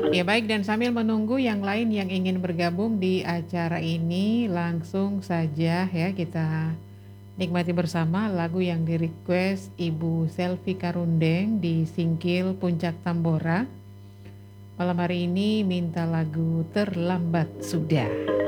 Ya baik, dan sambil menunggu yang lain yang ingin bergabung di acara ini, langsung saja ya kita nikmati bersama lagu yang di-request Ibu Selvi Karundeng di Singkil Puncak Tambora. Malam hari ini minta lagu Terlambat Sudah.